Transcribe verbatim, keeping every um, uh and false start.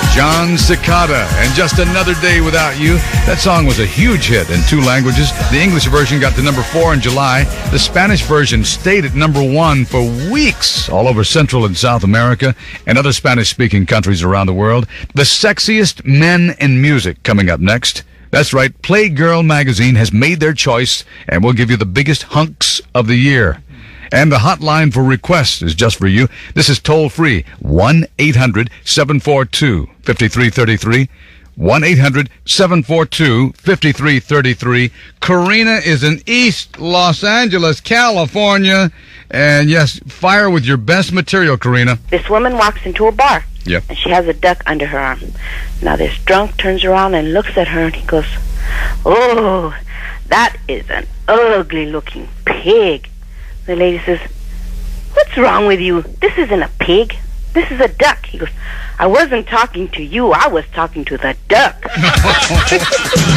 John Cicada and Just Another Day Without You. That song was a huge hit in two languages. The English version got to number four in July. The Spanish version stayed at number one for weeks all over Central and South America and other Spanish-speaking countries around the world. The sexiest men in music coming up next. That's right, Playgirl magazine has made their choice, and we'll give you the biggest hunks of the year. And the hotline for requests is just for you. This is toll-free, one eight hundred seven four two five three three three, one eight hundred seven four two five three three three. Karina is in East Los Angeles, California. And yes, fire with your best material, Karina. This woman walks into a bar. Yep. And she has a duck under her arm. Now this drunk turns around and looks at her and he goes, "Oh, that is an ugly-looking pig." The lady says, "What's wrong with you? This isn't a pig. This is a duck." He goes, "I wasn't talking to you. I was talking to the duck."